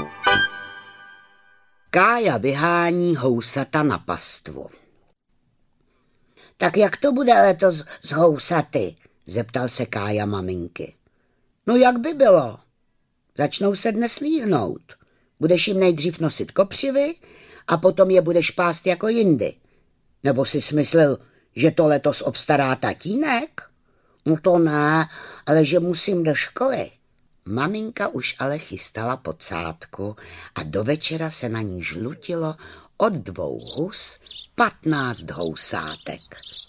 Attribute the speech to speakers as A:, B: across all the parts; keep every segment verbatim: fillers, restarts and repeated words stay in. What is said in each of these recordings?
A: Kája vyhání housata na pastvu. Tak jak to bude letos s housaty? Zeptal se Kája maminky. No jak by bylo? Začnou se dnes líhnout. Budeš jim nejdřív nosit kopřivy a potom je budeš pást jako jindy. Nebo jsi smyslel, že to letos obstará tatínek? No to ne, ale že musím do školy. Maminka už ale chystala podsádku a do večera se na ní žlutilo od dvou hus patnáct housátek.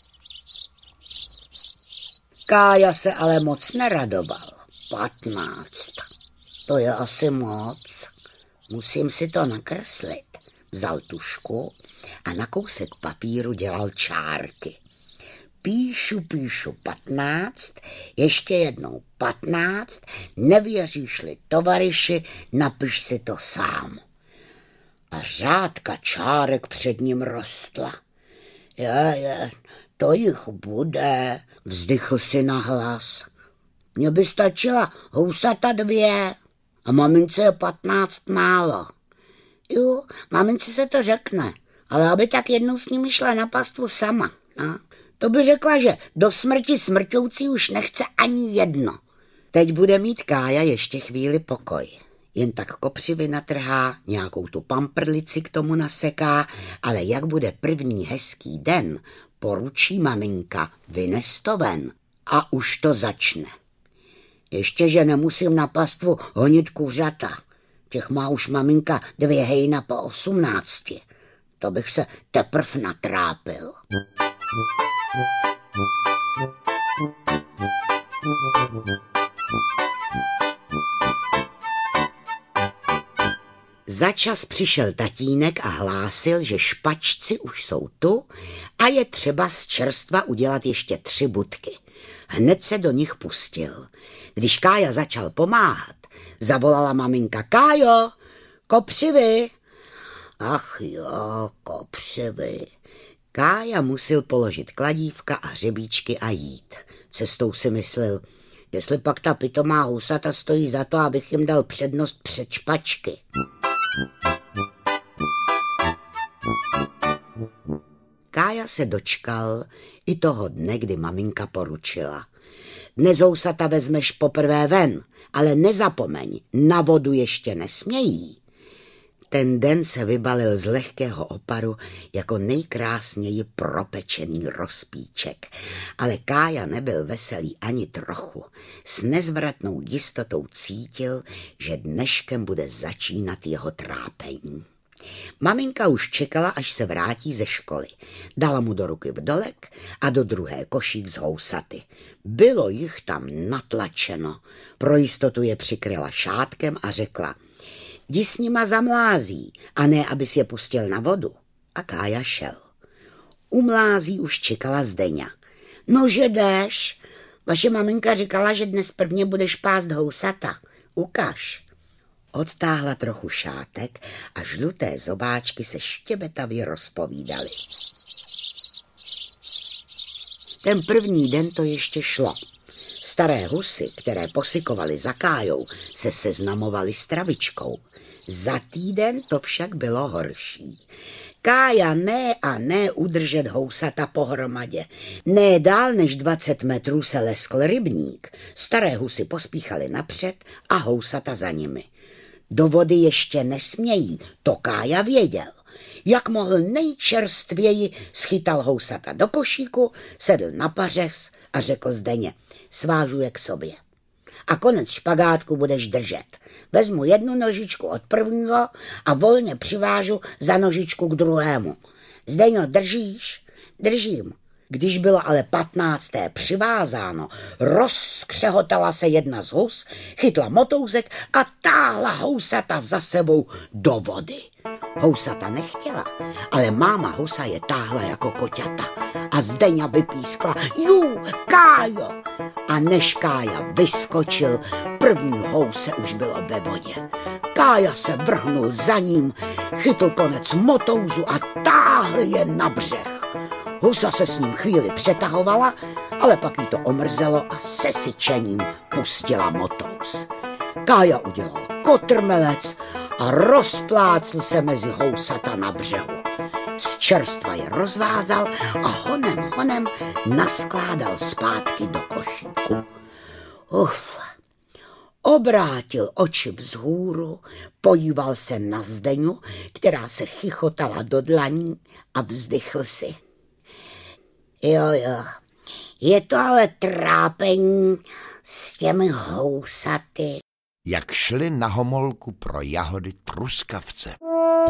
A: Kája se ale moc neradoval. Patnáct. To je asi moc. Musím si to nakreslit. Vzal tušku a na kousek papíru dělal čárky. Píšu, píšu patnáct, ještě jednou patnáct, nevěříš-li tovaryši, napiš si to sám. A řádka čárek před ním rostla. Je, je, to jich bude, vzdychl si nahlas. Mně by stačila housata dvě a mamince je patnáct málo. Jo, mamince se to řekne, ale aby tak jednou s nimi šla na pastvu sama, no. To by řekla, že do smrti smrťoucí už nechce ani jedno. Teď bude mít Kája ještě chvíli pokoj. Jen tak kopřivy natrhá, nějakou tu pamprlici k tomu naseká, ale jak bude první hezký den, poručí maminka, vynes to ven a už to začne. Ještě, že nemusím na pastvu honit kuřata. Těch má už maminka dvě hejna po osmnácti. To bych se teprv natrápil. Začas přišel tatínek a hlásil, že špačci už jsou tu a je třeba z čerstva udělat ještě tři budky. Hned se do nich pustil. Když Kája začal pomáhat, zavolala maminka: Kájo, kopřivy! Ach jo, kopřivy. Kája musel položit kladívka a hřebíčky a jít. Cestou si myslel, jestli pak ta pitomá husata stojí za to, abych jim dal přednost před špačky. Kája se dočkal i toho dne, kdy maminka poručila: dnes housata vezmeš poprvé ven, ale nezapomeň, na vodu ještě nesmějí. Ten den se vybalil z lehkého oparu jako nejkrásněji propečený rozpíček, ale Kája nebyl veselý ani trochu. S nezvratnou jistotou cítil, že dneškem bude začínat jeho trápení. Maminka už čekala, až se vrátí ze školy. Dala mu do ruky vdolek a do druhé košík z housaty. Bylo jich tam natlačeno. Pro jistotu je přikryla šátkem a řekla: jdi s nima za mlází, a ne, abys je pustil na vodu. A Kája šel. U mlází už čekala Zdeňa. Nože jdeš? Vaše maminka říkala, že dnes prvně budeš pást housata. Ukaž. Odtáhla trochu šátek a žluté zobáčky se štěbetavě rozpovídaly. Ten první den to ještě šlo. Staré husy, které posykovaly za Kájou, se seznamovaly s travičkou. Za týden to však bylo horší. Kája ne a ne udržet housata pohromadě. Ne dál než dvacet metrů se leskl rybník. Staré husy pospíchaly napřed a housata za nimi. Do vody ještě nesmějí, to Kája věděl. Jak mohl nejčerstvěji, schytal housata do košíku, sedl na pařez a řekl Zdeně: svážu je k sobě. A konec špagátku budeš držet. Vezmu jednu nožičku od prvního a volně přivážu za nožičku k druhému. Zdeňo, držíš? Držím. Když bylo ale patnácté přivázáno, rozkřehotala se jedna z hus, chytla motouzek a táhla housata za sebou do vody. Housata nechtěla, ale máma husa je táhla jako koťata. A Zdeňa vypískla: jú, Kájo! A než Kája vyskočil, první house už bylo ve vodě. Kája se vrhnul za ním, chytl konec motouzu a táhl je na břeh. Husa se s ním chvíli přetahovala, ale pak jí to omrzelo a se syčením pustila motouz. Kája udělal kotrmelec a rozplácl se mezi housata na břehu. Z čerstva je rozvázal a honem, honem naskládal zpátky do košíku. Uf, obrátil oči vzhůru, podíval se na Zdeňu, která se chichotala do dlaní a vzdychl si. Jo, jo, je to ale trápení s těmi housaty.
B: Jak šli na Homolku pro jahody truskavce.